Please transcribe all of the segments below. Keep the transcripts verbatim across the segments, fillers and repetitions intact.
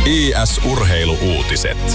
I S-urheiluuutiset.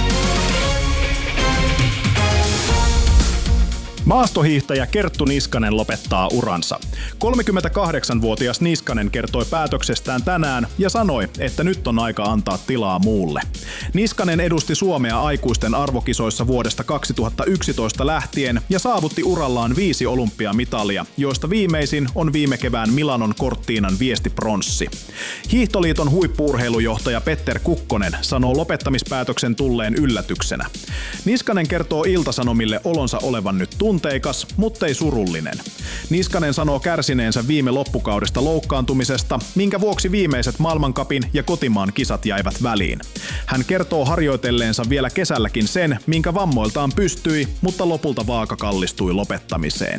Maastohiihtäjä Kerttu Niskanen lopettaa uransa. kolmekymmentäkahdeksanvuotias Niskanen kertoi päätöksestään tänään ja sanoi, että nyt on aika antaa tilaa muulle. Niskanen edusti Suomea aikuisten arvokisoissa vuodesta kaksituhattayksitoista lähtien ja saavutti urallaan viisi olympiamitalia, joista viimeisin on viime kevään Milanon Cortinan viestipronssi. Hiihtoliiton huippu-urheilujohtaja Petter Kukkonen sanoo lopettamispäätöksen tulleen yllätyksenä. Niskanen kertoo Ilta-Sanomille olonsa olevan nyt tunteikas, mutta ei surullinen. Niskanen sanoo kärsineensä viime loppukaudesta loukkaantumisesta, minkä vuoksi viimeiset maailmancupin ja kotimaan kisat jäivät väliin. Hän kertoo harjoitelleensa vielä kesälläkin sen, minkä vammoiltaan pystyi, mutta lopulta vaaka kallistui lopettamiseen.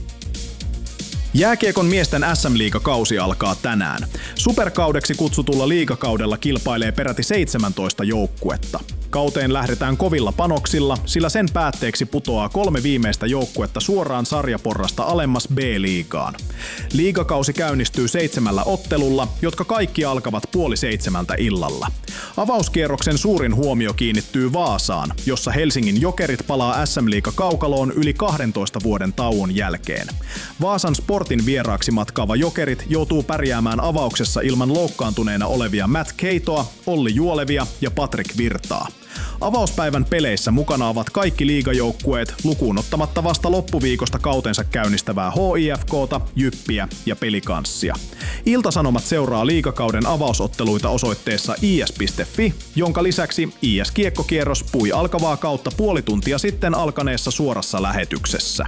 Jääkiekon miesten S M-liigakausi alkaa tänään. Superkaudeksi kutsutulla liigakaudella kilpailee peräti seitsemäntoista joukkuetta. Kauteen lähdetään kovilla panoksilla, sillä sen päätteeksi putoaa kolme viimeistä joukkuetta suoraan sarjaporrasta alemmas B-liigaan. Liigakausi käynnistyy seitsemällä ottelulla, jotka kaikki alkavat puoli seitsemältä illalla. Avauskierroksen suurin huomio kiinnittyy Vaasaan, jossa Helsingin Jokerit palaa S M-liigakaukaloon yli kahdentoista vuoden tauon jälkeen. Vaasan Sportin vieraaksi matkaava Jokerit joutuu pärjäämään avauksessa ilman loukkaantuneena olevia Matt Keitoa, Olli Juolevia ja Patrick Virtaa. Avauspäivän peleissä mukana ovat kaikki liigajoukkueet lukuun ottamatta vasta loppuviikosta kautensa käynnistävää H I F K:ta, Jyppiä ja Pelikanssia. Ilta-Sanomat seuraa liigakauden avausotteluita osoitteessa i s piste f i, jonka lisäksi I S-kiekkokierros pui alkavaa kautta puoli tuntia sitten alkaneessa suorassa lähetyksessä.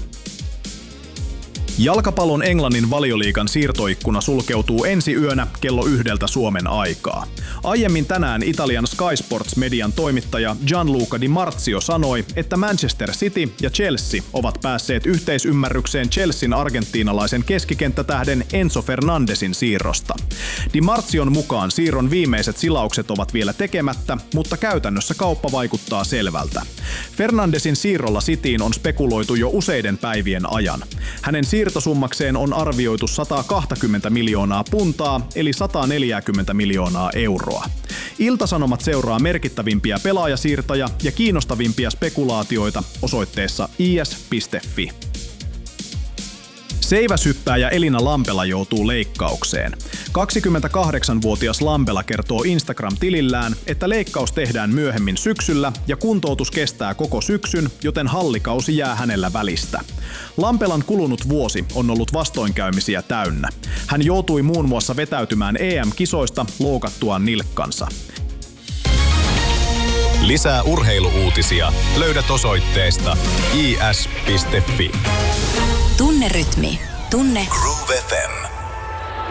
Jalkapallon Englannin Valioliigan siirtoikkuna sulkeutuu ensi yönä kello yhdeltä Suomen aikaa. Aiemmin tänään Italian Sky Sports-median toimittaja Gianluca Di Marzio sanoi, että Manchester City ja Chelsea ovat päässeet yhteisymmärrykseen Chelsean argentiinalaisen keskikenttätähden Enzo Fernandesin siirrosta. Di Marzion mukaan siirron viimeiset silaukset ovat vielä tekemättä, mutta käytännössä kauppa vaikuttaa selvältä. Fernandesin siirrolla Cityin on spekuloitu jo useiden päivien ajan. Hänen siirtosummakseen on arvioitu sata kaksikymmentä miljoonaa puntaa, eli sata neljäkymmentä miljoonaa euroa. Ilta-Sanomat seuraa merkittävimpiä pelaajasiirtoja ja kiinnostavimpia spekulaatioita osoitteessa i s piste f i. Seiväshyppääjä Elina Lampela joutuu leikkaukseen. kaksikymmentäkahdeksanvuotias Lampela kertoo Instagram-tilillään, että leikkaus tehdään myöhemmin syksyllä ja kuntoutus kestää koko syksyn, joten hallikausi jää hänellä välistä. Lampelan kulunut vuosi on ollut vastoinkäymisiä täynnä. Hän joutui muun muassa vetäytymään E M-kisoista loukattuaan nilkkansa. Lisää urheiluuutisia löydät osoitteesta i s piste f i. Tunne rytmi. Tunne Groove F M.